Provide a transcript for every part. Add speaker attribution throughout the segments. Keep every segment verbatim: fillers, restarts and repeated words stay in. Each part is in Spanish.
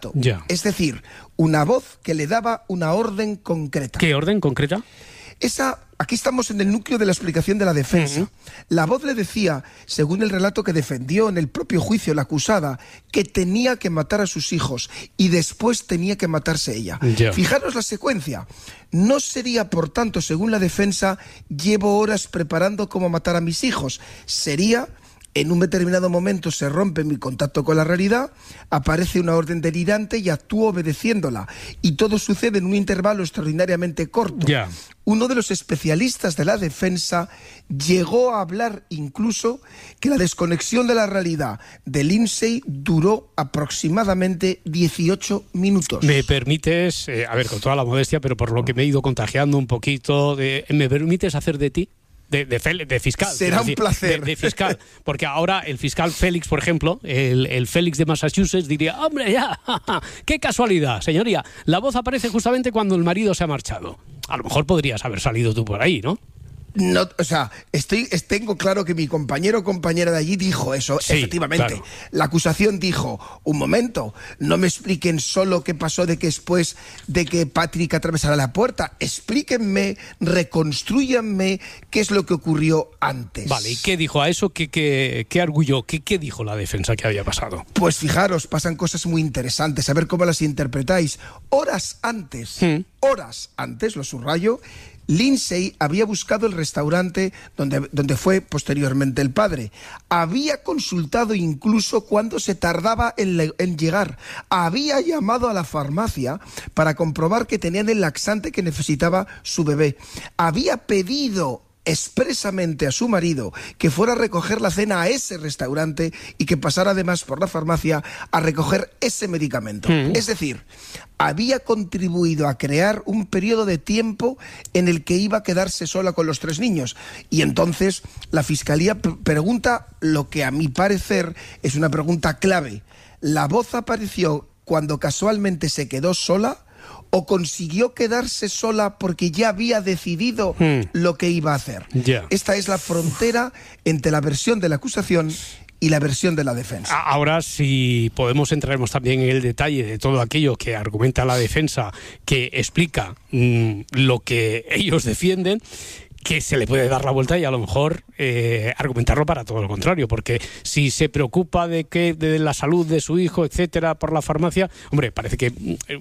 Speaker 1: mandato.
Speaker 2: Ya.
Speaker 1: Es decir, una voz que le daba una orden concreta.
Speaker 2: ¿Qué orden concreta?
Speaker 1: Esa, aquí estamos en el núcleo de la explicación de la defensa. Uh-huh. La voz le decía, según el relato que defendió en el propio juicio la acusada, que tenía que matar a sus hijos y después tenía que matarse ella.
Speaker 2: Yeah.
Speaker 1: Fijaros la secuencia. No sería, por tanto, según la defensa, llevo horas preparando cómo matar a mis hijos. Sería... En un determinado momento se rompe mi contacto con la realidad, aparece una orden delirante y actúo obedeciéndola. Y todo sucede en un intervalo extraordinariamente corto.
Speaker 2: Yeah.
Speaker 1: Uno de los especialistas de la defensa llegó a hablar incluso que la desconexión de la realidad de Lindsay duró aproximadamente dieciocho minutos.
Speaker 2: ¿Me permites, eh, a ver, con toda la modestia, pero por lo que me he ido contagiando un poquito, de, ¿me permites hacer de ti? De, de, de fiscal.
Speaker 1: Será
Speaker 2: decir,
Speaker 1: un placer.
Speaker 2: De, de fiscal. Porque ahora el fiscal Félix, por ejemplo, el, el Félix de Massachusetts diría, hombre, ya, qué casualidad, señoría. La voz aparece justamente cuando el marido se ha marchado. A lo mejor podrías haber salido tú por ahí, ¿no?
Speaker 1: No, o sea, estoy, tengo claro que mi compañero o compañera de allí dijo eso,
Speaker 2: sí,
Speaker 1: efectivamente.
Speaker 2: Claro.
Speaker 1: La acusación dijo, un momento, no me expliquen solo qué pasó de que después de que Patrick atravesara la puerta, explíquenme, reconstrúyanme qué es lo que ocurrió antes.
Speaker 2: Vale, ¿y qué dijo a eso? ¿Qué, qué, qué arguyó? ¿Qué, ¿Qué dijo la defensa que había pasado?
Speaker 1: Pues fijaros, pasan cosas muy interesantes, a ver cómo las interpretáis. Horas antes, hmm. horas antes, lo subrayo, Lindsay había buscado el restaurante donde, donde fue posteriormente el padre. Había consultado incluso cuándo se tardaba en, en llegar. Había llamado a la farmacia para comprobar que tenían el laxante que necesitaba su bebé. Había pedido expresamente a su marido que fuera a recoger la cena a ese restaurante y que pasara además por la farmacia a recoger ese medicamento. Mm. Es decir, había contribuido a crear un periodo de tiempo en el que iba a quedarse sola con los tres niños. Y entonces la Fiscalía p- pregunta lo que a mi parecer es una pregunta clave. ¿La voz apareció cuando casualmente se quedó sola? ¿O consiguió quedarse sola porque ya había decidido hmm. lo que iba a hacer?
Speaker 2: Yeah.
Speaker 1: Esta es la frontera entre la versión de la acusación y la versión de la defensa.
Speaker 2: Ahora, si podemos entraremos también en el detalle de todo aquello que argumenta la defensa, que explica mmm, lo que ellos defienden, que se le puede dar la vuelta y a lo mejor eh, argumentarlo para todo lo contrario, porque si se preocupa de que de la salud de su hijo, etcétera, por la farmacia, hombre, parece que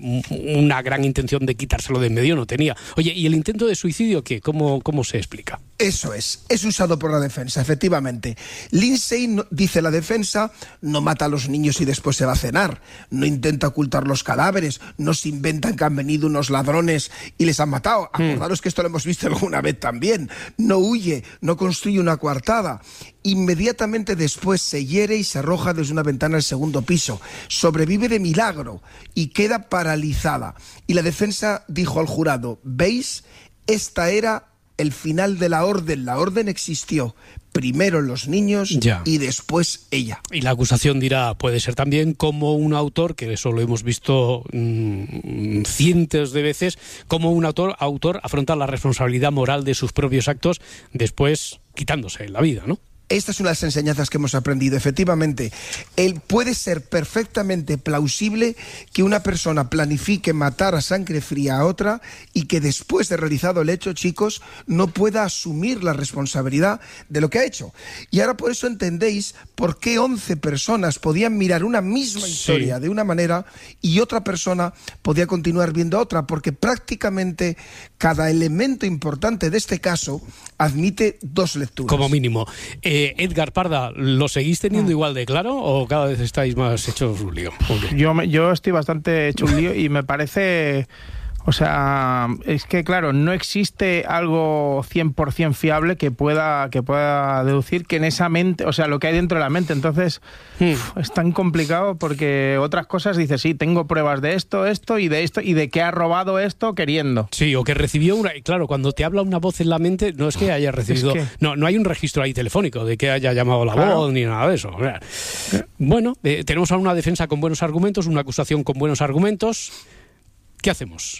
Speaker 2: una gran intención de quitárselo de en medio no tenía. Oye, ¿y el intento de suicidio qué? ¿Cómo, cómo se explica?
Speaker 1: Eso es, es usado por la defensa, efectivamente. Lindsay, no, dice la defensa, no mata a los niños y después se va a cenar, no intenta ocultar los cadáveres, no se inventan que han venido unos ladrones y les han matado. Acordaros mm. que esto lo hemos visto alguna vez también. No huye, no construye una coartada. Inmediatamente después se hiere y se arroja desde una ventana al segundo piso. Sobrevive de milagro y queda paralizada. Y la defensa dijo al jurado, ¿veis? Esta era el final de la orden. La orden existió. Primero los niños ya. y después ella.
Speaker 2: Y la acusación dirá, puede ser también como un autor, que eso lo hemos visto mmm, cientos de veces, como un autor, autor afronta la responsabilidad moral de sus propios actos después quitándose la vida, ¿no?
Speaker 1: Esta es una de las enseñanzas que hemos aprendido. Efectivamente, él puede ser perfectamente plausible que una persona planifique matar a sangre fría a otra y que después de realizado el hecho, chicos, no pueda asumir la responsabilidad de lo que ha hecho. Y ahora por eso entendéis por qué once personas podían mirar una misma historia sí. de una manera y otra persona podía continuar viendo otra, porque prácticamente cada elemento importante de este caso admite dos lecturas.
Speaker 2: Como mínimo. Eh, Edgar Parda, ¿lo seguís teniendo mm. igual de claro o cada vez estáis más hechos un lío? Okay.
Speaker 3: Yo, me, yo estoy bastante hecho un lío y me parece... O sea, es que claro, no existe algo cien por ciento fiable que pueda que pueda deducir que en esa mente, o sea, lo que hay dentro de la mente. Entonces, hmm. uf, es tan complicado porque otras cosas dices, sí, tengo pruebas de esto, esto y de esto y de que ha robado esto queriendo.
Speaker 2: Sí, o que recibió una... Claro, cuando te habla una voz en la mente, no es que haya recibido... Es que... No, no hay un registro ahí telefónico de que haya llamado la claro. voz ni nada de eso. O sea, bueno, eh, tenemos a una defensa con buenos argumentos, una acusación con buenos argumentos. ¿Qué hacemos?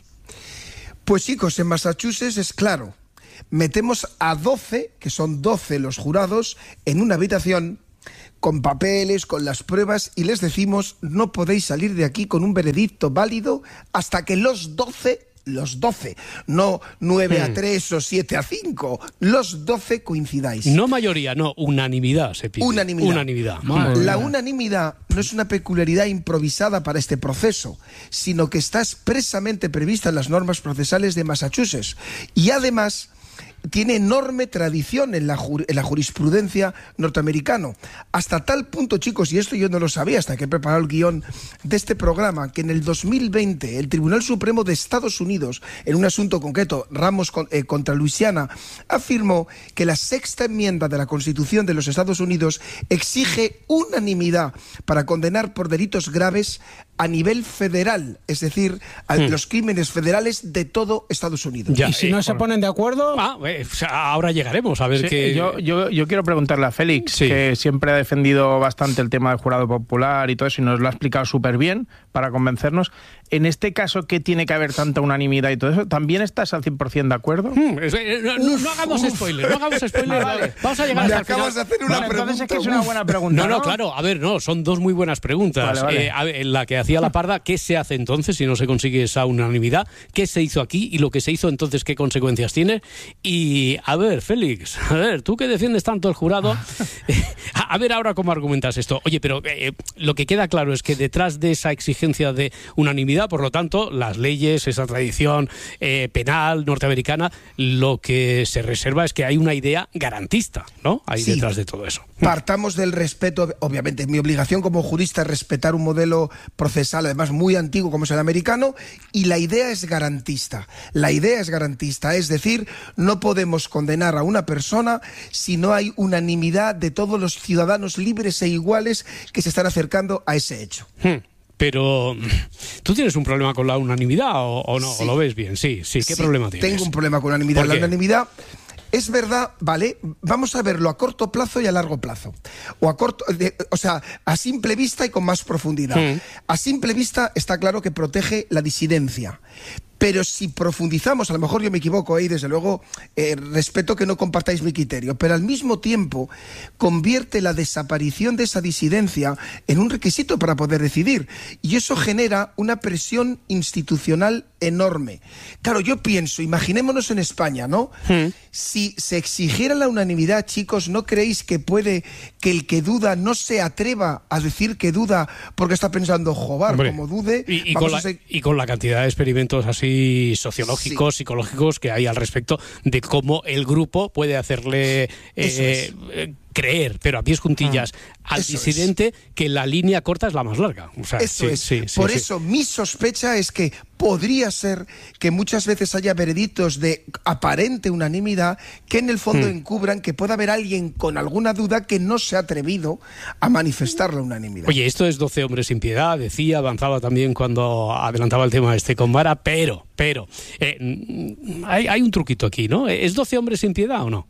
Speaker 1: Pues chicos, en Massachusetts es claro, metemos a doce, que son doce los jurados, en una habitación con papeles, con las pruebas, y les decimos, no podéis salir de aquí con un veredicto válido hasta que los doce, los doce, no nueve a tres o siete a cinco, los doce coincidáis.
Speaker 2: No mayoría, no, unanimidad se pide.
Speaker 1: Unanimidad.
Speaker 2: Unanimidad.
Speaker 1: La unanimidad no es una peculiaridad improvisada para este proceso, sino que está expresamente prevista en las normas procesales de Massachusetts. Y además tiene enorme tradición en la, jur en la jurisprudencia norteamericana. Hasta tal punto, chicos, y esto yo no lo sabía hasta que he preparado el guión de este programa, que en el dos mil veinte el Tribunal Supremo de Estados Unidos, en un asunto concreto, Ramos con, eh, contra Luisiana, afirmó que la sexta enmienda de la Constitución de los Estados Unidos exige unanimidad para condenar por delitos graves a nivel federal, es decir, a hmm. los crímenes federales de todo Estados Unidos.
Speaker 4: Ya, ¿y si eh, no se ponen de acuerdo?
Speaker 2: Ah, eh, ahora llegaremos a ver
Speaker 3: sí,
Speaker 2: qué...
Speaker 3: Yo, yo, yo quiero preguntarle a Félix,
Speaker 2: sí.
Speaker 3: que siempre ha defendido bastante el tema del jurado popular y todo eso, y nos lo ha explicado súper bien para convencernos. En este caso, ¿qué tiene que haber tanta unanimidad y todo eso? ¿También estás al cien por cien de acuerdo?
Speaker 2: Hmm, no, no, no hagamos spoilers, no hagamos spoilers. Vale. Vamos a llegar
Speaker 1: Me
Speaker 2: hasta
Speaker 1: acabas
Speaker 2: el final.
Speaker 1: de hacer una
Speaker 3: vale,
Speaker 1: pregunta.
Speaker 3: Entonces es que es una buena pregunta.
Speaker 2: No, no,
Speaker 3: ¿no?
Speaker 2: claro. A ver, no, son dos muy buenas preguntas.
Speaker 3: Vale, vale.
Speaker 2: Eh, a ver, la que hacía la Parda, ¿qué se hace entonces si no se consigue esa unanimidad? ¿Qué se hizo aquí? Y lo que se hizo entonces, ¿qué consecuencias tiene? Y, a ver, Félix, a ver, tú que defiendes tanto el jurado, eh, a, a ver ahora cómo argumentas esto. Oye, pero eh, lo que queda claro es que detrás de esa exigencia de unanimidad, por lo tanto, las leyes, esa tradición eh, penal norteamericana, lo que se reserva es que hay una idea garantista, ¿no? Ahí
Speaker 1: sí.
Speaker 2: detrás de todo eso.
Speaker 1: Partamos del respeto, obviamente, mi obligación como jurista es respetar un modelo procesal, además muy antiguo como es el americano, y la idea es garantista. La idea es garantista, es decir, no podemos condenar a una persona si no hay unanimidad de todos los ciudadanos libres e iguales que se están acercando a ese hecho.
Speaker 2: Hmm. Pero, ¿tú tienes un problema con la unanimidad o, o no?
Speaker 1: Sí.
Speaker 2: ¿O lo ves bien? Sí, sí. ¿Qué
Speaker 1: sí,
Speaker 2: problema tienes?
Speaker 1: Tengo un problema con la unanimidad.
Speaker 2: ¿Por
Speaker 1: La
Speaker 2: qué?
Speaker 1: unanimidad es verdad, ¿vale? Vamos a verlo a corto plazo y a largo plazo. O a corto, de, o sea, a simple vista y con más profundidad. Mm. A simple vista está claro que protege la disidencia. Pero si profundizamos, a lo mejor yo me equivoco ahí, desde luego eh, respeto que no compartáis mi criterio, pero al mismo tiempo convierte la desaparición de esa disidencia en un requisito para poder decidir. Y eso genera una presión institucional enorme. Claro, yo pienso, imaginémonos en España, ¿no? Hmm. Si se exigiera la unanimidad, chicos, ¿no creéis que puede que el que duda no se atreva a decir que duda porque está pensando, joder,
Speaker 2: Hombre,
Speaker 1: como dude...
Speaker 2: Y, y, con la,
Speaker 1: ser...
Speaker 2: y con la cantidad de experimentos así sociológicos, sí. psicológicos que hay al respecto de cómo el grupo puede hacerle eh, es. eh, creer, pero a pies juntillas, ah, al disidente es. que la línea corta es la más larga. O sea,
Speaker 1: eso
Speaker 2: sí,
Speaker 1: es.
Speaker 2: Sí, sí,
Speaker 1: Por
Speaker 2: sí.
Speaker 1: eso mi sospecha es que podría ser que muchas veces haya veredictos de aparente unanimidad que en el fondo hmm. encubran que pueda haber alguien con alguna duda que no se ha atrevido a manifestar la unanimidad.
Speaker 2: Oye, esto es doce hombres sin piedad, decía, avanzaba también cuando adelantaba el tema este con Mara, pero, pero, eh, hay, hay un truquito aquí, ¿no? ¿Es doce hombres sin piedad o no?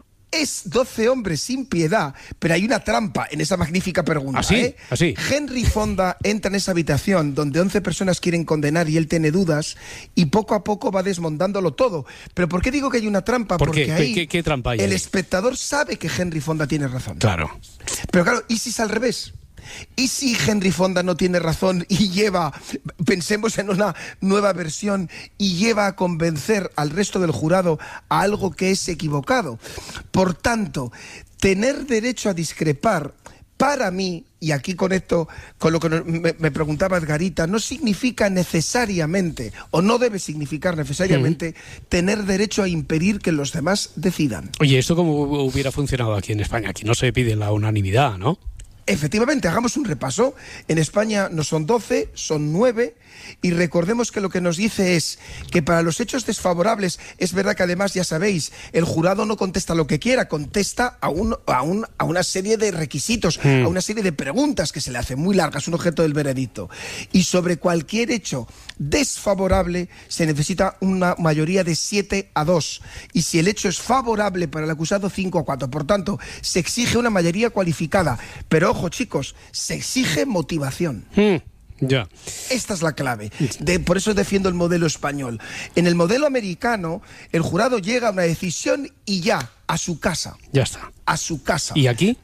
Speaker 1: Es doce hombres sin piedad, pero hay una trampa en esa magnífica pregunta.
Speaker 2: ¿Así?
Speaker 1: ¿eh?
Speaker 2: ¿Así?
Speaker 1: Henry Fonda entra en esa habitación donde once personas quieren condenar y él tiene dudas y poco a poco va desmontándolo todo. ¿Pero por qué digo que hay una trampa?
Speaker 2: ¿Por
Speaker 1: Porque
Speaker 2: qué?
Speaker 1: ahí
Speaker 2: ¿Qué, qué trampa hay
Speaker 1: el
Speaker 2: ahí?
Speaker 1: espectador sabe que Henry Fonda tiene razón.
Speaker 2: Claro.
Speaker 1: Pero claro, ¿y si es al revés? ¿Y si Henry Fonda no tiene razón y lleva, pensemos en una nueva versión, y lleva a convencer al resto del jurado a algo que es equivocado? Por tanto, tener derecho a discrepar, para mí, y aquí conecto con lo que me, me preguntaba Edgarita, no significa necesariamente, o no debe significar necesariamente, mm. tener derecho a impedir que los demás decidan.
Speaker 2: Oye, ¿esto cómo hubiera funcionado aquí en España? Aquí no se pide la unanimidad, ¿no?
Speaker 1: Efectivamente, hagamos un repaso. En España no son doce, son nueve, y recordemos que lo que nos dice es que para los hechos desfavorables, es verdad que además, ya sabéis, el jurado no contesta lo que quiera, contesta a, un, a, un, a una serie de requisitos, mm. a una serie de preguntas que se le hacen muy largas, un objeto del veredicto. Y sobre cualquier hecho desfavorable se necesita una mayoría de siete a dos. Y si el hecho es favorable para el acusado, cinco a cuatro. Por tanto, se exige una mayoría cualificada. Pero ojo, chicos, se exige motivación.
Speaker 2: Mm. Ya.
Speaker 1: Esta es la clave. De, por eso defiendo el modelo español. En el modelo americano, el jurado llega a una decisión y ya, a su casa.
Speaker 2: Ya está.
Speaker 1: A su casa.
Speaker 2: ¿Y aquí?
Speaker 1: Pero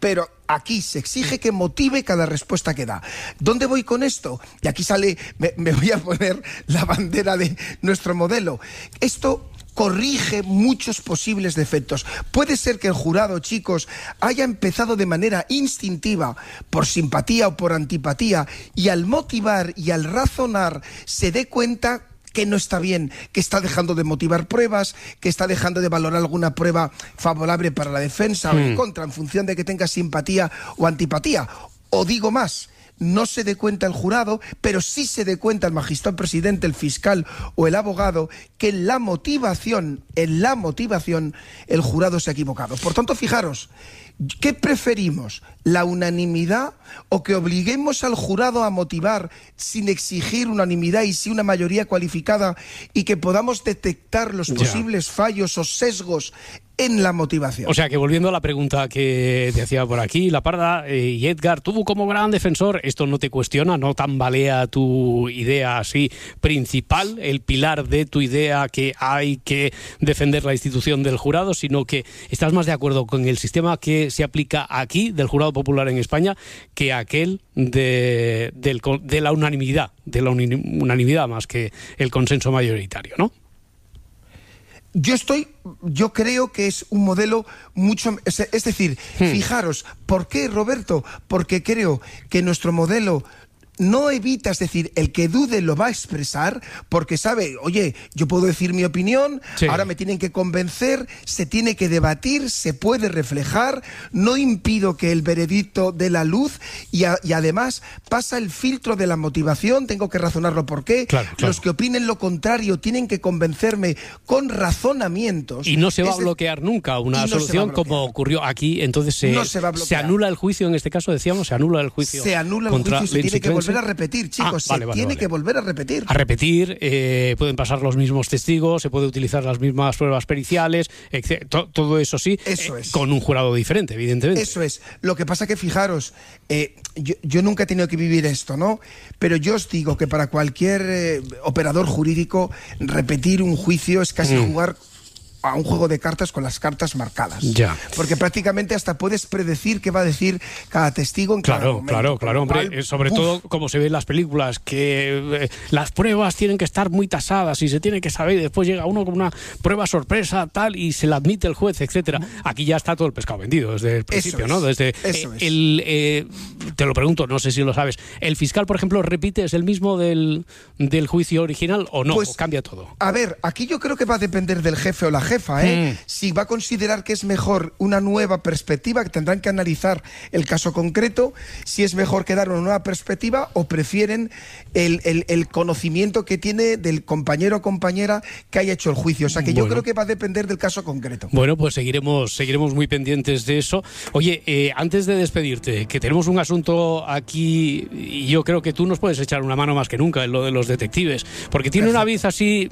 Speaker 1: Aquí se exige que motive cada respuesta que da. ¿Dónde voy con esto? Y aquí sale, me, me voy a poner la bandera de nuestro modelo. Esto corrige muchos posibles defectos. Puede ser que el jurado, chicos, haya empezado de manera instintiva, por simpatía o por antipatía, y al motivar y al razonar se dé cuenta que no está bien, que está dejando de motivar pruebas, que está dejando de valorar alguna prueba favorable para la defensa mm. o en contra, en función de que tenga simpatía o antipatía. O digo más, no se dé cuenta el jurado, pero sí se dé cuenta el magistrado presidente, el fiscal o el abogado, que en la motivación, en la motivación, el jurado se ha equivocado. Por tanto, fijaros, ¿qué preferimos? ¿La unanimidad o que obliguemos al jurado a motivar sin exigir unanimidad y sí una mayoría cualificada y que podamos detectar los posibles ya. fallos o sesgos en la motivación?
Speaker 2: O sea, que volviendo a la pregunta que te hacía por aquí, La Parda eh, y Edgar, tú como gran defensor, esto no te cuestiona, no tambalea tu idea así principal, el pilar de tu idea que hay que defender la institución del jurado, sino que estás más de acuerdo con el sistema que se aplica aquí, del jurado popular en España, que aquel de, del, de la unanimidad, de la unanimidad más que el consenso mayoritario, ¿no?
Speaker 1: Yo estoy, yo creo que es un modelo mucho, es, es decir, hmm. fijaros, ¿por qué, Roberto? Porque creo que nuestro modelo no evita, es decir, el que dude lo va a expresar porque sabe, oye, yo puedo decir mi opinión, sí. ahora me tienen que convencer, se tiene que debatir, se puede reflejar, no impido que el veredicto dé la luz y, a, y además pasa el filtro de la motivación, tengo que razonarlo por qué, claro, claro. los que opinen lo contrario tienen que convencerme con razonamientos.
Speaker 2: Y no se va es a bloquear de... nunca una no solución como ocurrió aquí, entonces se, no se, va a se anula el juicio, en este caso decíamos, se anula el juicio.
Speaker 1: Se anula el juicio y se tiene que volver volver a repetir, chicos, ah, vale, se vale, tiene vale. que volver a repetir.
Speaker 2: A repetir, eh, pueden pasar los mismos testigos, se puede utilizar las mismas pruebas periciales, etcétera, todo eso sí,
Speaker 1: eso
Speaker 2: eh,
Speaker 1: es.
Speaker 2: con un jurado diferente, evidentemente.
Speaker 1: Eso es. Lo que pasa que, fijaros, eh, yo, yo nunca he tenido que vivir esto, ¿no? Pero yo os digo que para cualquier eh, operador jurídico, repetir un juicio es casi mm. jugar a un juego de cartas con las cartas marcadas.
Speaker 2: Ya.
Speaker 1: Porque prácticamente hasta puedes predecir qué va a decir cada testigo en
Speaker 2: claro,
Speaker 1: cada momento.
Speaker 2: Claro, claro, hombre.
Speaker 1: Cual,
Speaker 2: sobre
Speaker 1: uf.
Speaker 2: todo, como se ve en las películas, que eh, las pruebas tienen que estar muy tasadas y se tiene que saber, y después llega uno con una prueba sorpresa, tal, y se la admite el juez, etcétera. Aquí ya está todo el pescado vendido desde el principio,
Speaker 1: Eso
Speaker 2: ¿no?
Speaker 1: Es.
Speaker 2: Desde
Speaker 1: Eso
Speaker 2: eh,
Speaker 1: es.
Speaker 2: el eh, te lo pregunto, no sé si lo sabes. ¿El fiscal, por ejemplo, repite, es el mismo del, del juicio original o no?
Speaker 1: Pues,
Speaker 2: ¿O cambia todo?
Speaker 1: A ver, aquí yo creo que va a depender del jefe o la jefa, ¿eh? Mm. Si va a considerar que es mejor una nueva perspectiva, que tendrán que analizar el caso concreto, si es mejor que dar una nueva perspectiva o prefieren el, el, el conocimiento que tiene del compañero o compañera que haya hecho el juicio. O sea que bueno. yo creo que va a depender del caso concreto.
Speaker 2: Bueno, pues seguiremos, seguiremos muy pendientes de eso. Oye, eh, antes de despedirte, que tenemos un asunto aquí y yo creo que tú nos puedes echar una mano más que nunca en lo de los detectives, porque tiene Perfecto. una viz así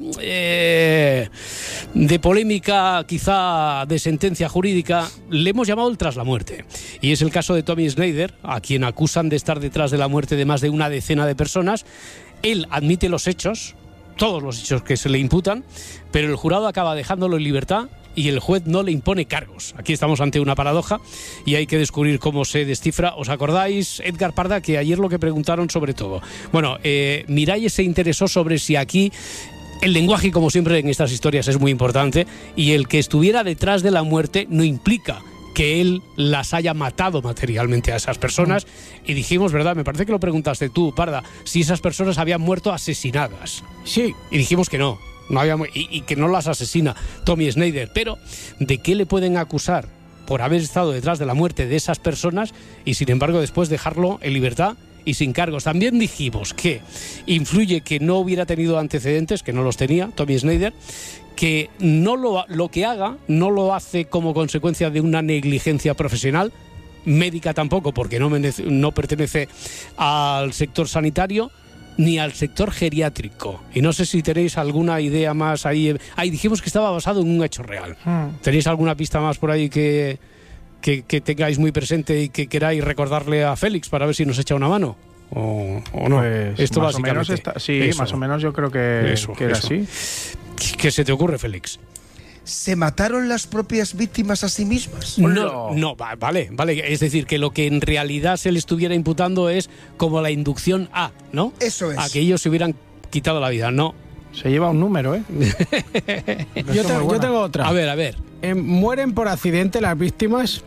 Speaker 2: eh, de polémica, quizá de sentencia jurídica, le hemos llamado el tras la muerte. Y es el caso de Tommy Snyder, a quien acusan de estar detrás de la muerte de más de una decena de personas. Él admite los hechos, todos los hechos que se le imputan, pero el jurado acaba dejándolo en libertad y el juez no le impone cargos. Aquí estamos ante una paradoja y hay que descubrir cómo se descifra. ¿Os acordáis, Edgar Parda, que ayer lo que preguntaron sobre todo? Bueno, eh, Miralles se interesó sobre si aquí el lenguaje, como siempre en estas historias, es muy importante, y el que estuviera detrás de la muerte no implica que él las haya matado materialmente a esas personas. Y dijimos, ¿verdad? Me parece que lo preguntaste tú, Parda, si esas personas habían muerto asesinadas.
Speaker 3: Sí.
Speaker 2: Y dijimos que no, no había, y, y que no las asesina Tommy Snyder. Pero, ¿de qué le pueden acusar por haber estado detrás de la muerte de esas personas y, sin embargo, después dejarlo en libertad y sin cargos? También dijimos que influye que no hubiera tenido antecedentes, que no los tenía Tommy Snyder, que no lo, lo que haga no lo hace como consecuencia de una negligencia profesional, médica tampoco, porque no, no pertenece al sector sanitario ni al sector geriátrico. Y no sé si tenéis alguna idea más ahí. Ahí dijimos que estaba basado en un hecho real. Hmm. ¿Tenéis alguna pista más por ahí que... Que, que tengáis muy presente y que queráis recordarle a Félix para ver si nos echa una mano? ¿O, o no?
Speaker 3: Pues
Speaker 2: Esto
Speaker 3: más
Speaker 2: básicamente.
Speaker 3: O menos está, sí,
Speaker 2: eso.
Speaker 3: más o menos yo creo que,
Speaker 2: eso,
Speaker 3: que era
Speaker 2: eso.
Speaker 3: así.
Speaker 2: ¿Qué se te ocurre, Félix?
Speaker 1: ¿se mataron las propias víctimas a sí mismas?
Speaker 2: No, no, vale, vale. Es decir, que lo que en realidad se le estuviera imputando es como la inducción a, ¿no?
Speaker 1: Eso es.
Speaker 2: A que ellos se hubieran quitado la vida, no.
Speaker 3: Se lleva un número, ¿eh?
Speaker 4: yo, te, yo tengo otra.
Speaker 2: A ver, a ver.
Speaker 4: Eh, ¿Mueren por accidente las víctimas?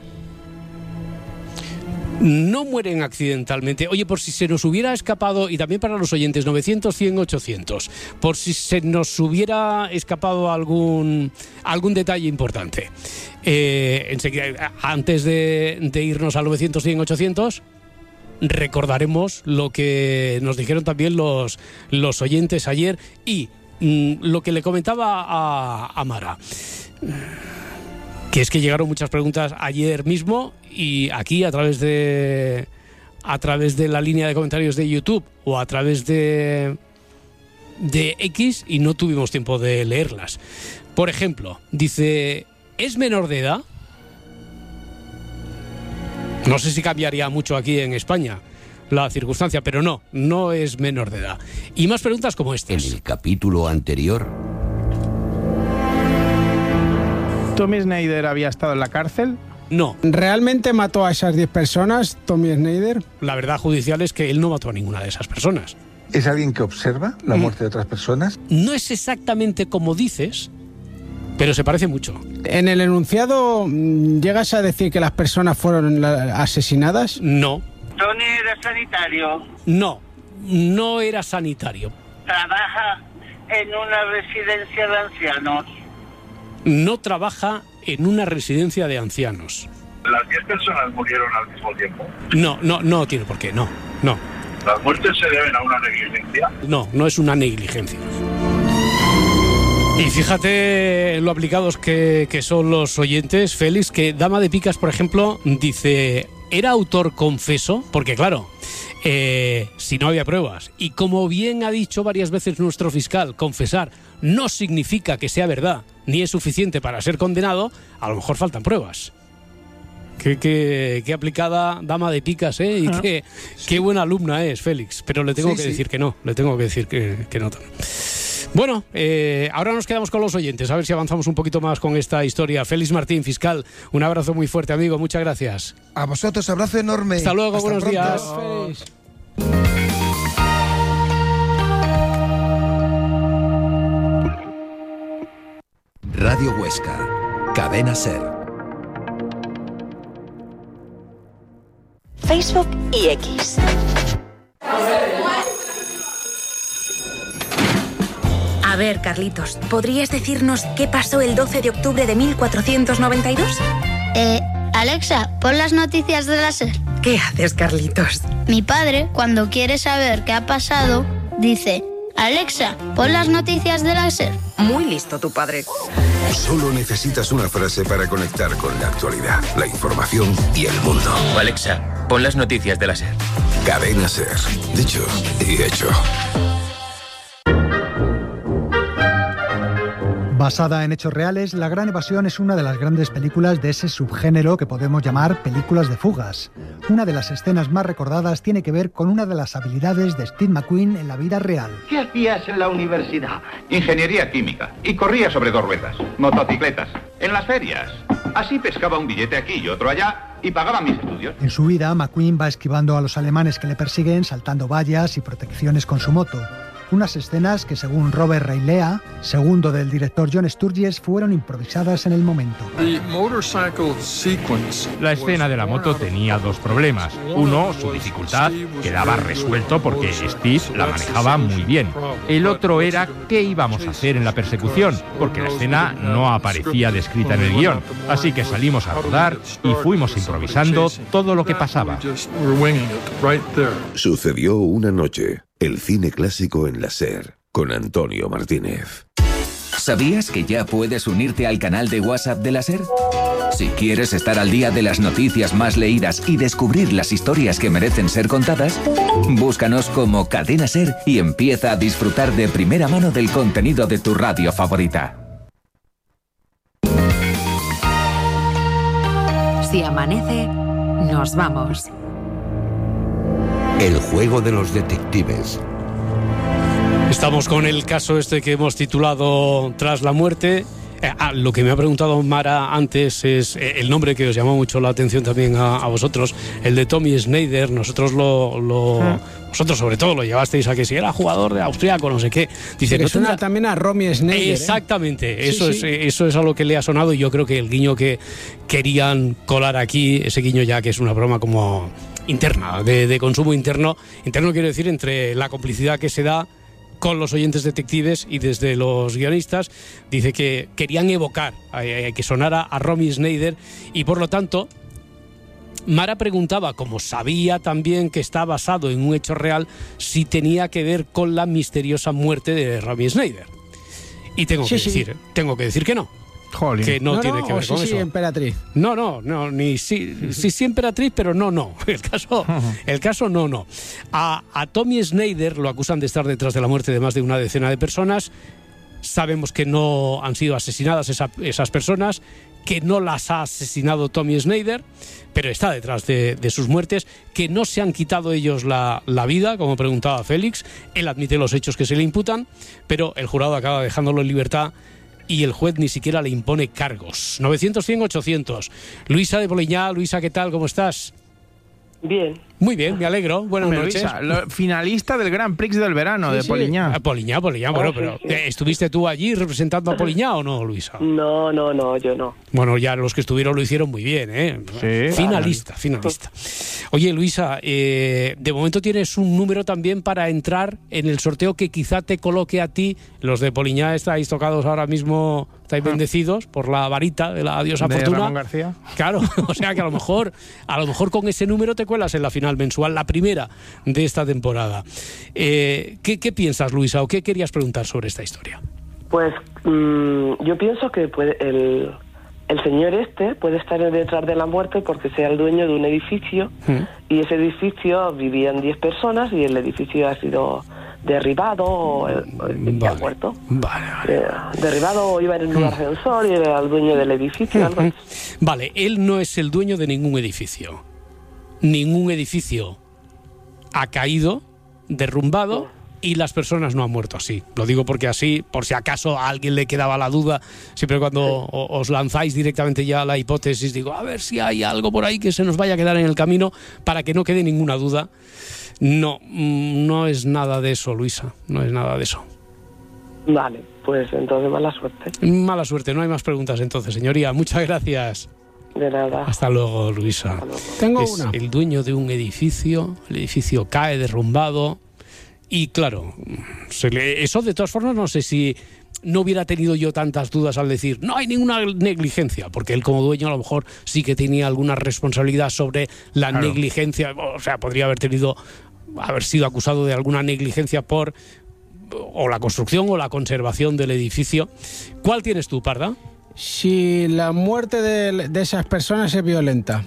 Speaker 2: No mueren accidentalmente. Oye, por si se nos hubiera escapado, y también para los oyentes, novecientos, cien, ochocientos, por si se nos hubiera escapado algún, algún detalle importante. Eh, enseguida, antes de, de irnos al novecientos, cien, ochocientos, recordaremos lo que nos dijeron también los, los oyentes ayer y mm, lo que le comentaba a, a Mara. Que es que llegaron muchas preguntas ayer mismo y aquí a través de a través de la línea de comentarios de YouTube o a través de de X y no tuvimos tiempo de leerlas. Por ejemplo, dice, ¿es menor de edad? No sé si cambiaría mucho aquí en España la circunstancia, pero no, no es menor de edad. Y más preguntas como estas.
Speaker 5: En el capítulo anterior,
Speaker 3: ¿Tommy Snyder había estado en la cárcel?
Speaker 2: No.
Speaker 4: ¿Realmente mató a esas diez personas, Tommy Snyder?
Speaker 2: La verdad judicial es que él no mató a ninguna de esas personas.
Speaker 6: ¿Es alguien que observa la muerte de otras personas?
Speaker 2: No es exactamente como dices, pero se parece mucho.
Speaker 4: ¿En el enunciado llegas a decir que las personas fueron asesinadas?
Speaker 2: No.
Speaker 7: ¿Tony era sanitario?
Speaker 2: No, no era sanitario.
Speaker 7: ¿Trabaja en una residencia de ancianos?
Speaker 2: No trabaja en una residencia de ancianos.
Speaker 8: ¿Las diez personas murieron al mismo tiempo?
Speaker 2: No, no, no tiene por qué, no, no.
Speaker 8: ¿Las muertes se deben a una negligencia?
Speaker 2: No, no es una negligencia. Y fíjate lo aplicados que, que son los oyentes, Félix, que Dama de Picas, por ejemplo, dice, ¿era autor confeso? Porque claro, eh, si no había pruebas. Y como bien ha dicho varias veces nuestro fiscal, confesar no significa que sea verdad, ni es suficiente para ser condenado, a lo mejor faltan pruebas. Qué, qué, qué aplicada Dama de Picas, ¿eh? Y qué, qué buena alumna es, Félix. Pero le tengo
Speaker 1: Sí,
Speaker 2: que
Speaker 1: sí.
Speaker 2: decir que no, le tengo que decir que, que no. Bueno, eh, ahora nos quedamos con los oyentes, a ver si avanzamos un poquito más con esta historia. Félix Martín, fiscal, un abrazo muy fuerte, amigo, muchas gracias.
Speaker 1: A vosotros, abrazo enorme.
Speaker 2: Hasta luego,
Speaker 1: Hasta
Speaker 2: buenos
Speaker 1: pronto.
Speaker 2: días.
Speaker 4: Félix.
Speaker 5: Radio Huesca, Cadena Ser.
Speaker 9: Facebook y X.
Speaker 10: A ver, Carlitos, ¿podrías decirnos qué pasó el doce de octubre de mil cuatrocientos noventa y dos?
Speaker 11: Eh, Alexa, pon las noticias de la SER.
Speaker 10: ¿Qué haces, Carlitos?
Speaker 11: Mi padre, cuando quiere saber qué ha pasado, dice, Alexa, pon las noticias de la SER.
Speaker 10: Muy listo tu padre.
Speaker 12: Solo necesitas una frase para conectar con la actualidad, la información y el mundo.
Speaker 13: Alexa, pon las noticias de la SER.
Speaker 12: Cadena SER. Dicho y hecho.
Speaker 14: Basada en hechos reales, La Gran Evasión es una de las grandes películas de ese subgénero que podemos llamar películas de fugas. Una de las escenas más recordadas tiene que ver con una de las habilidades de Steve McQueen en la vida real.
Speaker 15: ¿Qué hacías en la universidad? Ingeniería química. Y corría sobre dos ruedas. Motocicletas. En las ferias. Así pescaba un billete aquí y otro allá y pagaba mis estudios.
Speaker 14: En su vida, McQueen va esquivando a los alemanes que le persiguen, saltando vallas y protecciones con su moto. Unas escenas que, según Robert Reilea, segundo del director John Sturges, fueron improvisadas en el momento.
Speaker 16: La escena de la moto tenía dos problemas. Uno, su dificultad, quedaba resuelto porque Steve la manejaba muy bien. El otro era qué íbamos a hacer en la persecución, porque la escena no aparecía descrita en el guión. Así que salimos a rodar y fuimos improvisando todo lo que pasaba.
Speaker 12: Sucedió una noche. El cine clásico en la SER, con Antonio Martínez.
Speaker 17: ¿Sabías que ya puedes unirte al canal de WhatsApp de la SER? Si quieres estar al día de las noticias más leídas y descubrir las historias que merecen ser contadas, búscanos como Cadena SER y empieza a disfrutar de primera mano del contenido de tu radio favorita.
Speaker 18: Si amanece, nos vamos.
Speaker 5: El juego de los detectives.
Speaker 2: Estamos con el caso este que hemos titulado Tras la muerte. Eh, ah, lo que me ha preguntado Mara antes es eh, el nombre que os llamó mucho la atención también a, a vosotros, el de Tommy Schneider. Nosotros lo... lo ah. Vosotros sobre todo lo llevasteis a que si era jugador de austriaco, no sé qué. Dice,
Speaker 4: que
Speaker 2: no
Speaker 4: suena
Speaker 2: tendrá...
Speaker 4: también a Romy Schneider.
Speaker 2: Exactamente,
Speaker 4: ¿eh?
Speaker 2: eso,
Speaker 4: sí,
Speaker 2: es,
Speaker 4: sí.
Speaker 2: eso es a lo que le ha sonado, y yo creo que el guiño que querían colar aquí, ese guiño ya que es una broma como interna, de, de consumo interno. Interno quiero decir entre la complicidad que se da con los oyentes detectives y desde los guionistas. Dice que querían evocar, eh, que sonara a Romy Schneider, y por lo tanto Mara preguntaba, como sabía también que está basado en un hecho real, si tenía que ver con la misteriosa muerte de Romy Schneider. Y tengo
Speaker 4: sí,
Speaker 2: que
Speaker 4: sí.
Speaker 2: decir, tengo que decir que no.
Speaker 3: Jolín.
Speaker 2: Que no,
Speaker 4: no
Speaker 2: tiene
Speaker 4: no,
Speaker 2: que ver
Speaker 4: o
Speaker 2: con
Speaker 4: sí,
Speaker 2: eso.
Speaker 4: Sí, emperatriz.
Speaker 2: No, no, no, ni sí, sí, sí emperatriz, pero no, no. El caso, el caso no, no. A, a Tommy Schneider lo acusan de estar detrás de la muerte de más de una decena de personas. Sabemos que no han sido asesinadas esa, esas personas, que no las ha asesinado Tommy Schneider, pero está detrás de, de sus muertes, que no se han quitado ellos la, la vida, como preguntaba Félix. Él admite los hechos que se le imputan, pero el jurado acaba dejándolo en libertad y el juez ni siquiera le impone cargos. novecientos, cien, ochocientos. Luisa de Poliñá. Luisa, ¿qué tal? ¿Cómo estás?
Speaker 9: Bien.
Speaker 2: Muy bien, me alegro. Buenas
Speaker 3: Hombre,
Speaker 2: noches.
Speaker 3: Luisa, lo, finalista del Grand Prix del verano,
Speaker 2: Sí,
Speaker 3: de
Speaker 2: sí.
Speaker 3: Poliñá.
Speaker 2: A Poliñá, Poliñá, bueno, pero ¿estuviste tú allí representando a Poliñá o no, Luisa?
Speaker 9: No, no, no, yo no.
Speaker 2: Bueno, ya los que estuvieron lo hicieron muy bien, ¿eh?
Speaker 3: Sí.
Speaker 2: Finalista, finalista. Oye, Luisa, eh, de momento tienes un número también para entrar en el sorteo que quizá te coloque a ti. Los de Poliñá estáis tocados ahora mismo, estáis bendecidos por la varita de la diosa
Speaker 3: de
Speaker 2: Fortuna.
Speaker 3: Ramón García.
Speaker 2: Claro, o sea que a lo mejor, a lo mejor con ese número te cuelas en la final mensual, la primera de esta temporada. Eh, ¿qué, ¿Qué piensas, Luisa, o qué querías preguntar sobre esta historia?
Speaker 9: Pues mmm, yo pienso que puede, el, el señor este puede estar detrás de la muerte porque sea el dueño de un edificio
Speaker 2: ¿Mm?
Speaker 9: y ese edificio vivían diez personas y el edificio ha sido derribado o el, el vale. ha muerto.
Speaker 2: Vale, vale.
Speaker 9: Eh, derribado o iba en un ascensor y era el dueño del edificio. Algo así.
Speaker 2: Vale, él no es el dueño de ningún edificio. Ningún edificio ha caído, derrumbado, y las personas no han muerto así. Lo digo porque así, por si acaso a alguien le quedaba la duda, siempre cuando sí. os lanzáis directamente ya a la hipótesis, digo, a ver si hay algo por ahí que se nos vaya a quedar en el camino para que no quede ninguna duda. No, no es nada de eso, Luisa, no es nada de eso.
Speaker 9: Vale, pues entonces mala suerte.
Speaker 2: Mala suerte, no hay más preguntas entonces, señoría. Muchas gracias.
Speaker 9: De nada.
Speaker 2: Hasta luego, Luisa.
Speaker 9: Hasta luego.
Speaker 4: Tengo
Speaker 2: es
Speaker 4: una.
Speaker 2: el dueño de un edificio, el edificio cae derrumbado y claro, se le, eso de todas formas no sé si no hubiera tenido yo tantas dudas al decir no hay ninguna negligencia, porque él como dueño a lo mejor sí que tenía alguna responsabilidad sobre la claro. negligencia, o sea, podría haber tenido, haber sido acusado de alguna negligencia por o la construcción o la conservación del edificio. ¿Cuál tienes tú, Parda?
Speaker 4: Si la muerte de, de esas personas es violenta.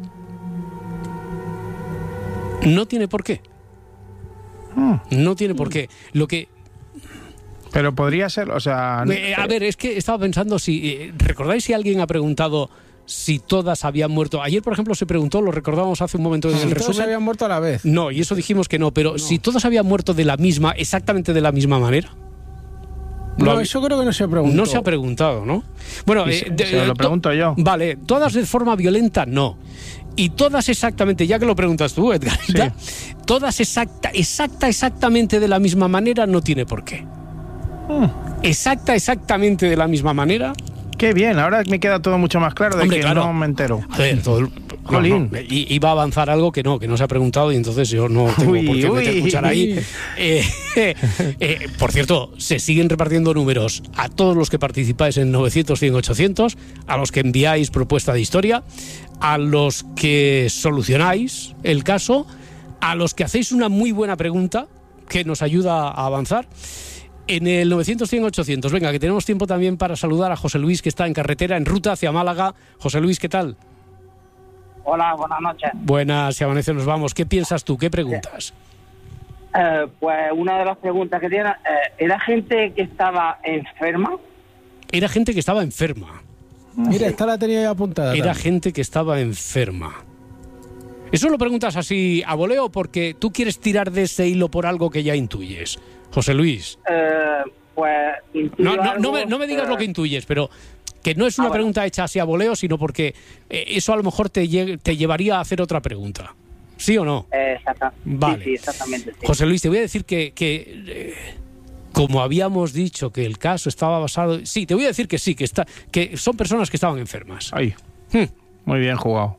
Speaker 2: No tiene por qué.
Speaker 3: Hmm.
Speaker 2: No tiene por qué. Lo que...
Speaker 3: Pero podría ser, o sea...
Speaker 2: Eh, a ver, es que estaba pensando si... Eh, ¿recordáis si alguien ha preguntado si todas habían muerto? Ayer, por ejemplo, se preguntó, lo recordábamos hace un momento en
Speaker 4: si
Speaker 2: el
Speaker 4: todos
Speaker 2: resumen.
Speaker 4: habían muerto a la vez.
Speaker 2: No, y eso dijimos que no, pero no. Si todos habían muerto de la misma, exactamente de la misma manera...
Speaker 4: No, lo, eso creo que no se preguntó.
Speaker 2: No se ha preguntado, ¿no? Bueno,
Speaker 3: eh, se, de, se lo pregunto yo.
Speaker 2: Vale, todas de forma violenta, no. Y todas exactamente, ya que lo preguntas tú, Edgar, sí. Todas exacta, exacta, exactamente de la misma manera, no tiene por qué. Hmm. Exacta, exactamente de la misma manera.
Speaker 3: Qué bien, ahora me queda todo mucho más claro de Hombre, que claro. no me entero.
Speaker 2: A ver, todo el... No, no, iba a avanzar algo que no, que no se ha preguntado y entonces yo no tengo uy, por qué meter cuchara ahí. Eh, eh, eh, por cierto, se siguen repartiendo números a todos los que participáis en novecientos, cien, ochocientos, a los que enviáis propuesta de historia, a los que solucionáis el caso, a los que hacéis una muy buena pregunta que nos ayuda a avanzar. En el novecientos, cien, ochocientos, venga, que tenemos tiempo también para saludar a José Luis, que está en carretera, en ruta hacia Málaga. José Luis, ¿qué tal?
Speaker 19: Hola, buenas noches.
Speaker 2: Buenas, si amanece nos vamos. ¿Qué piensas tú? ¿Qué preguntas?
Speaker 19: Eh, pues una de las preguntas que tiene, eh, ¿era gente que estaba enferma?
Speaker 2: Era gente que estaba enferma.
Speaker 4: Mira, esta la tenía ya apuntada.
Speaker 2: Era
Speaker 4: también.
Speaker 2: gente que estaba enferma. ¿Eso lo preguntas así a voleo porque tú quieres tirar de ese hilo por algo que ya intuyes? José Luis.
Speaker 19: Eh, pues...
Speaker 2: No, no,
Speaker 19: algo,
Speaker 2: no, me, no me digas
Speaker 19: eh,
Speaker 2: lo que intuyes, pero que no es una
Speaker 19: ah, bueno.
Speaker 2: pregunta hecha así a voleo, sino porque eh, eso a lo mejor te, lle- te llevaría a hacer otra pregunta. ¿Sí o no?
Speaker 19: Eh, exacta,
Speaker 2: Vale.
Speaker 19: Sí, sí, exactamente. Sí.
Speaker 2: José Luis, te voy a decir que, que eh, como habíamos dicho que el caso estaba basado... Sí, te voy a decir que sí, que, está, que son personas que estaban enfermas.
Speaker 3: Ay,
Speaker 2: Hmm.
Speaker 3: muy bien jugado.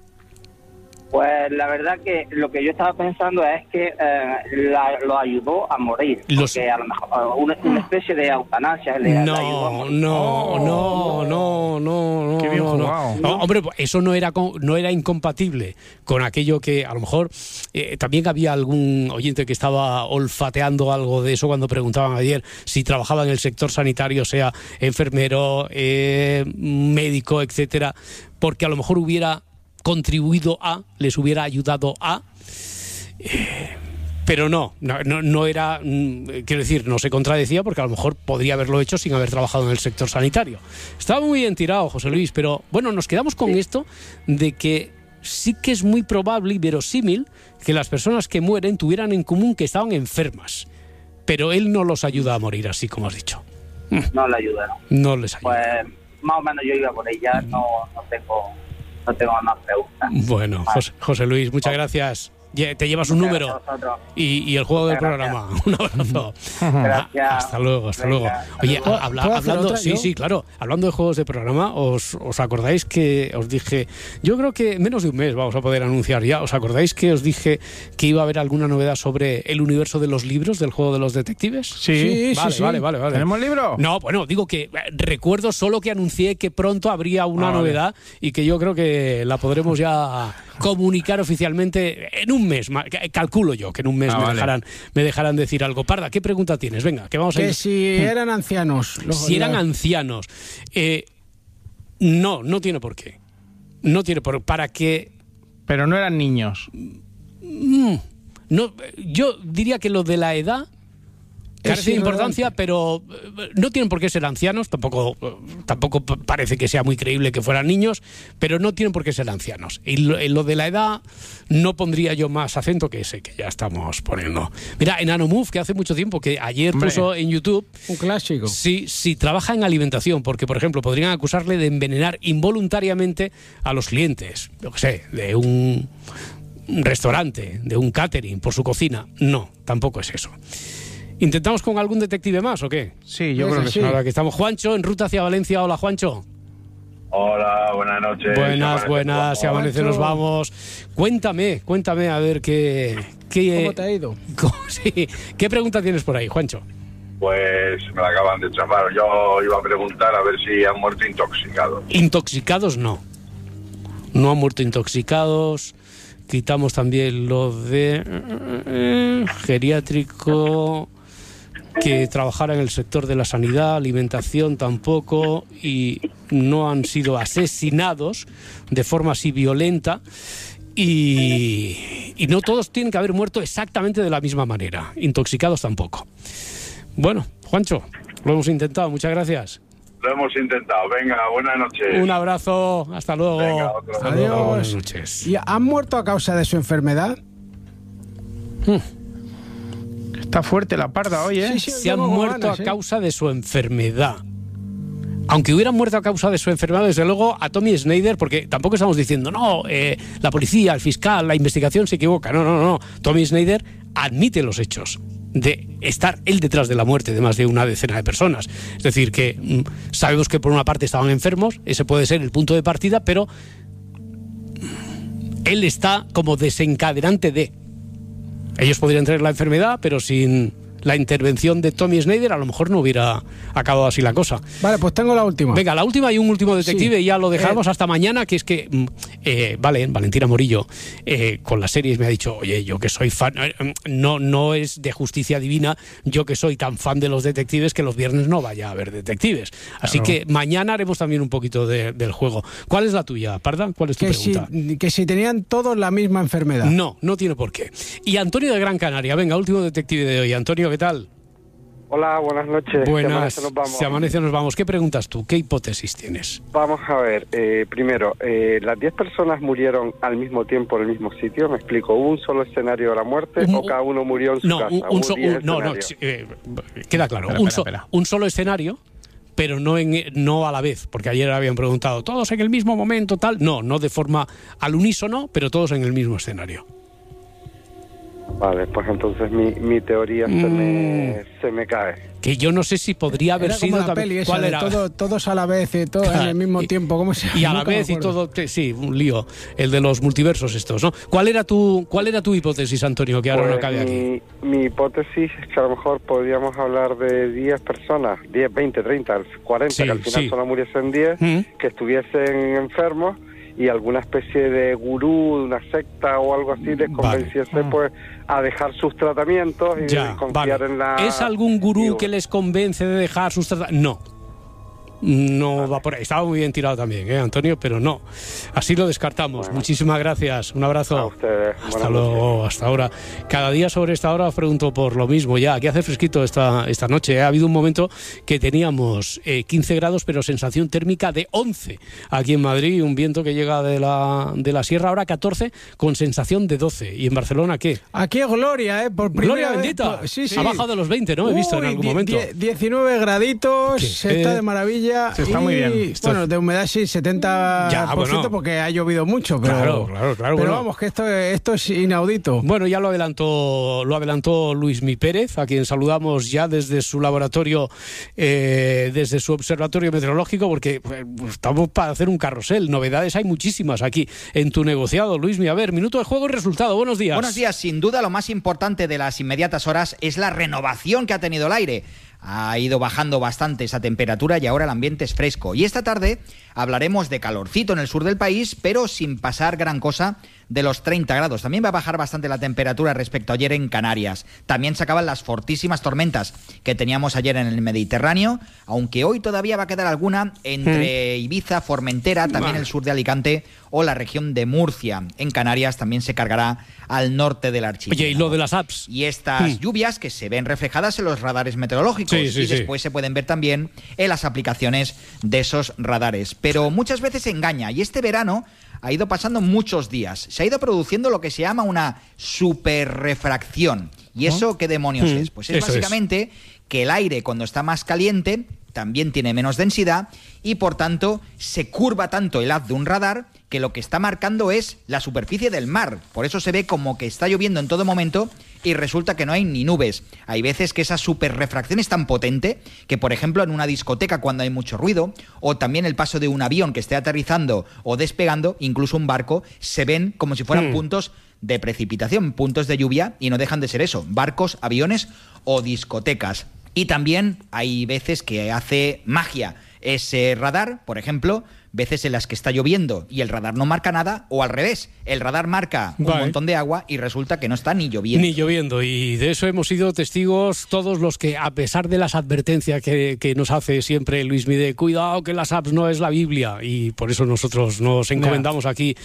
Speaker 19: Pues la verdad que lo que yo estaba pensando es que eh, la- lo ayudó a morir.
Speaker 2: Los-
Speaker 19: Porque a lo mejor eh, una, una especie de eutanasia le, le ayudó a
Speaker 2: No,
Speaker 19: morir.
Speaker 2: no, no, no, no, no.
Speaker 3: Qué bien
Speaker 2: no, no.
Speaker 3: jugado.
Speaker 2: No, hombre, eso no era con- no era incompatible con aquello que a lo mejor eh, también había algún oyente que estaba olfateando algo de eso cuando preguntaban ayer si trabajaba en el sector sanitario, sea enfermero, eh, médico, etcétera, porque a lo mejor hubiera contribuido a, les hubiera ayudado a... Eh, pero no, no, no, no era, mm, quiero decir, no se contradecía porque a lo mejor podría haberlo hecho sin haber trabajado en el sector sanitario. Estaba muy bien tirado, José Luis, pero bueno, nos quedamos con esto de que sí que es muy probable y verosímil que las personas que mueren tuvieran en común que estaban enfermas, pero él no los ayuda a morir, así como has dicho.
Speaker 19: No le ayudaron.
Speaker 2: No les ayuda.
Speaker 19: Pues más o menos yo iba por ella, no, no tengo no tengo más preguntas.
Speaker 2: Bueno, José, José Luis, muchas gracias. Ye- Te llevas un
Speaker 19: Muchas
Speaker 2: número
Speaker 19: gracias a vosotros.
Speaker 2: y, y el juego del
Speaker 19: Muchas
Speaker 2: programa. Un abrazo.
Speaker 19: Gracias.
Speaker 2: Hasta luego, hasta
Speaker 19: Venga,
Speaker 2: luego.
Speaker 19: hasta
Speaker 2: Oye,
Speaker 19: luego.
Speaker 2: habla-
Speaker 4: ¿Puedo hacer
Speaker 2: hablando,
Speaker 4: otra
Speaker 2: sí,
Speaker 4: yo?
Speaker 2: sí, claro. Hablando de juegos de programa, os, os acordáis que os dije, yo creo que menos de un mes vamos a poder anunciar ya. ¿Os acordáis que os dije que iba a haber alguna novedad sobre el universo de los libros del juego de los detectives?
Speaker 3: Sí,
Speaker 4: Sí,
Speaker 2: vale,
Speaker 4: sí, sí.
Speaker 2: vale, vale, vale.
Speaker 3: ¿Tenemos libro?
Speaker 2: No, bueno, digo que eh, recuerdo solo que anuncié que pronto habría una
Speaker 3: Ah, vale.
Speaker 2: novedad y que yo creo que la podremos ya comunicar oficialmente en un mes. ma- c- Calculo yo que en un mes
Speaker 3: Ah,
Speaker 2: me,
Speaker 3: vale.
Speaker 2: dejarán, me dejarán decir algo. Parda, ¿qué pregunta tienes? Venga, que vamos a
Speaker 4: Que
Speaker 2: ir.
Speaker 4: si eran ancianos. los-
Speaker 2: Si eran
Speaker 4: la-
Speaker 2: ancianos. Eh, no, no tiene por qué. No tiene por para que...
Speaker 3: Pero no eran niños.
Speaker 2: mm, no, yo diría que lo de la edad carece de importancia, pero eh, no tienen por qué ser ancianos, tampoco, eh, tampoco p- parece que sea muy creíble que fueran niños, pero no tienen por qué ser ancianos. Y lo, en lo de la edad no pondría yo más acento que ese que ya estamos poniendo. Mira, en Anomove, que hace mucho tiempo, que ayer
Speaker 3: Hombre.
Speaker 2: puso en YouTube,
Speaker 4: Un clásico.
Speaker 2: si, si trabaja en alimentación, porque por ejemplo podrían acusarle de envenenar involuntariamente a los clientes, yo qué sé, de un, un restaurante, de un catering por su cocina. No, tampoco es eso. ¿Intentamos con algún detective más o qué?
Speaker 3: Sí, yo
Speaker 4: Ese
Speaker 3: creo que
Speaker 4: sí.
Speaker 3: sí.
Speaker 2: Ahora que estamos, Juancho, en ruta hacia Valencia. Hola, Juancho.
Speaker 8: Hola, buenas noches.
Speaker 2: Buenas,
Speaker 8: Se
Speaker 2: buenas, si
Speaker 8: amanece,
Speaker 2: amanece nos
Speaker 4: Juancho.
Speaker 2: vamos. Cuéntame, cuéntame a ver qué... qué
Speaker 4: ¿Cómo te ha ido?
Speaker 2: sí, ¿qué pregunta tienes por ahí, Juancho?
Speaker 8: Pues me la acaban de chapar. Yo iba a preguntar a ver si han muerto intoxicados.
Speaker 2: Intoxicados no. No han muerto intoxicados. Quitamos también lo de eh, geriátrico, que trabajara en el sector de la sanidad, alimentación tampoco, y no han sido asesinados de forma así violenta. Y, y no todos tienen que haber muerto exactamente de la misma manera. Intoxicados tampoco. Bueno, Juancho, lo hemos intentado. Muchas gracias.
Speaker 8: Lo hemos intentado. Venga, buenas noches.
Speaker 2: Un abrazo. Hasta luego.
Speaker 8: Venga, otro.
Speaker 2: Hasta luego.
Speaker 4: Adiós.
Speaker 2: Buenas noches.
Speaker 4: ¿Y han muerto a causa de su enfermedad?
Speaker 3: Está fuerte la parda hoy, ¿eh?
Speaker 4: Sí, sí.
Speaker 2: Se han
Speaker 4: tengo
Speaker 2: muerto
Speaker 4: ganas,
Speaker 2: a
Speaker 4: ¿eh?
Speaker 2: causa de su enfermedad. Aunque hubieran muerto a causa de su enfermedad, desde luego, a Tommy Snyder, porque tampoco estamos diciendo, no, eh, la policía, el fiscal, la investigación se equivoca. No, no, no. Tommy Snyder admite los hechos de estar él detrás de la muerte de más de una decena de personas. Es decir, que mm, sabemos que por una parte estaban enfermos, ese puede ser el punto de partida, pero mm, él está como desencadenante de... Ellos podrían tener la enfermedad, pero sin la intervención de Tommy Snyder a lo mejor no hubiera acabado así la cosa.
Speaker 4: Vale, pues tengo la última.
Speaker 2: Venga, la última y un último detective
Speaker 4: Sí.
Speaker 2: y ya lo dejamos
Speaker 4: Eh,
Speaker 2: hasta mañana, que es que, mm, eh, vale, Valentina Morillo, eh, con las series me ha dicho, oye, yo que soy fan, eh, no, no es de Justicia Divina, yo que soy tan fan de los detectives que los viernes no vaya a haber detectives. Así
Speaker 3: Claro.
Speaker 2: que mañana haremos también un poquito de- del juego. ¿Cuál es la tuya, Parda? ¿Cuál es tu
Speaker 4: que, si,
Speaker 2: pregunta?
Speaker 4: que si tenían todos la misma enfermedad.
Speaker 2: No, no tiene por qué. Y Antonio de Gran Canaria, venga, último detective de hoy. Antonio, ¿qué tal?
Speaker 20: Hola, buenas noches.
Speaker 2: Buenas.
Speaker 20: Se amanece, nos vamos.
Speaker 2: Se amanece, nos vamos. ¿Qué preguntas tú? ¿Qué hipótesis tienes?
Speaker 20: Vamos a ver, eh, primero, eh, ¿las diez personas murieron al mismo tiempo en el mismo sitio? Me explico, ¿hubo un solo escenario de la muerte un, o cada uno murió en su
Speaker 2: no,
Speaker 20: casa?
Speaker 2: Un, un so, un, no, no, eh, queda claro, espera, un, so, espera, espera. un solo escenario, pero no, en, no a la vez, porque ayer habían preguntado, ¿todos en el mismo momento, tal? No, no de forma al unísono, pero todos en el mismo escenario.
Speaker 20: Vale, pues entonces mi, mi teoría mm. se, me, se me cae.
Speaker 2: Que yo no sé si podría haber
Speaker 4: era
Speaker 2: sido
Speaker 4: como la
Speaker 2: también.
Speaker 4: Peli esa,
Speaker 2: ¿Cuál era?
Speaker 4: Todo, todos a la vez y todos claro, en el mismo
Speaker 2: y,
Speaker 4: tiempo. ¿Cómo se llama?
Speaker 2: Y a la vez y todo. Sí, un lío. El de los multiversos estos, ¿no? ¿Cuál era tu, cuál era tu hipótesis, Antonio? Que ahora
Speaker 20: pues
Speaker 2: no cabe
Speaker 20: mi,
Speaker 2: aquí.
Speaker 20: Mi hipótesis es que a lo mejor podríamos hablar de diez personas, diez, veinte, treinta, cuarenta, sí, que al final sí. solo muriesen diez, ¿Mm? que estuviesen enfermos. Y alguna especie de gurú, una secta o algo así les convenciese vale. pues a dejar sus tratamientos y ya, confiar vale. en la...
Speaker 2: ¿Es algún gurú digo, que les convence de dejar sus tratamientos? No. No vale. va por ahí. Estaba muy bien tirado también, ¿eh, Antonio? Pero no. Así lo descartamos. Bueno. Muchísimas gracias. Un abrazo.
Speaker 20: A ustedes.
Speaker 2: Hasta luego. Hasta ahora. Cada día sobre esta hora os pregunto por lo mismo ya. Aquí hace fresquito esta, esta noche. ¿eh? Ha habido un momento que teníamos eh, quince grados, pero sensación térmica de once aquí en Madrid. Un viento que llega de la, de la sierra. Ahora catorce con sensación de doce. ¿Y en Barcelona qué?
Speaker 4: Aquí es Gloria, ¿eh? Por
Speaker 2: Gloria bendita.
Speaker 4: Vez, por, sí, sí.
Speaker 2: Ha bajado de los veinte, ¿no? He visto Uy, en algún die, momento. Die,
Speaker 4: diecinueve graditos. Se está de maravilla.
Speaker 3: Se está
Speaker 4: y,
Speaker 3: muy bien.
Speaker 4: Bueno, de humedad sí, setenta por ciento ya, bueno. porque ha llovido mucho. Pero,
Speaker 2: claro, claro, claro.
Speaker 4: Pero
Speaker 2: bueno.
Speaker 4: vamos, que esto, esto es inaudito.
Speaker 2: Bueno, ya lo adelantó, lo adelantó Luismi Pérez, a quien saludamos ya desde su laboratorio, eh, desde su observatorio meteorológico, porque eh, estamos para hacer un carrusel. Novedades hay muchísimas aquí en tu negociado. Luismi, a ver, minuto de juego y resultado. Buenos días.
Speaker 21: Buenos días. Sin duda, lo más importante de las inmediatas horas es la renovación que ha tenido el aire. Ha ido bajando bastante esa temperatura y ahora el ambiente es fresco. Y esta tarde hablaremos de calorcito en el sur del país, pero sin pasar gran cosa de los treinta grados. También va a bajar bastante la temperatura respecto a ayer en Canarias. También se acaban las fortísimas tormentas que teníamos ayer en el Mediterráneo, aunque hoy todavía va a quedar alguna entre Ibiza, Formentera, también vale. el sur de Alicante o la región de Murcia. En Canarias también se cargará al norte del archipiélago.
Speaker 2: Oye, y lo de las apps.
Speaker 21: Y estas mm. lluvias que se ven reflejadas en los radares meteorológicos
Speaker 2: sí, sí,
Speaker 21: y después
Speaker 2: sí.
Speaker 21: se pueden ver también en las aplicaciones de esos radares. Pero muchas veces engaña y este verano ha ido pasando muchos días. Se ha ido produciendo lo que se llama una superrefracción. ¿Y eso qué demonios mm. es? Pues es eso básicamente es. que el aire cuando está más caliente también tiene menos densidad y por tanto se curva tanto el haz de un radar que lo que está marcando es la superficie del mar. Por eso se ve como que está lloviendo en todo momento y resulta que no hay ni nubes. Hay veces que esa superrefracción es tan potente que, por ejemplo, en una discoteca cuando hay mucho ruido, o también el paso de un avión que esté aterrizando o despegando, incluso un barco, se ven como si fueran mm. puntos de precipitación, puntos de lluvia, y no dejan de ser eso, barcos, aviones o discotecas. Y también hay veces que hace magia ese radar, por ejemplo, veces en las que está lloviendo y el radar no marca nada, o al revés, el radar marca un vale. montón de agua y resulta que no está ni lloviendo.
Speaker 2: Ni lloviendo, y de eso hemos sido testigos todos los que, a pesar de las advertencias que, que nos hace siempre Luismi de cuidado que las apps no es la Biblia, y por eso nosotros nos encomendamos no. aquí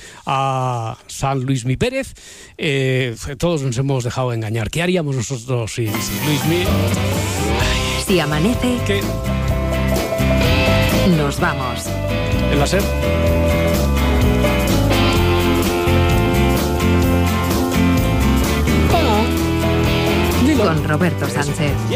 Speaker 2: a San Luismi Pérez, eh, todos nos hemos dejado engañar. ¿Qué haríamos nosotros si, si Luismi...
Speaker 18: Si amanece...
Speaker 2: ¿Qué?
Speaker 18: Nos vamos.
Speaker 2: ¿El láser?
Speaker 18: Con Roberto Sánchez.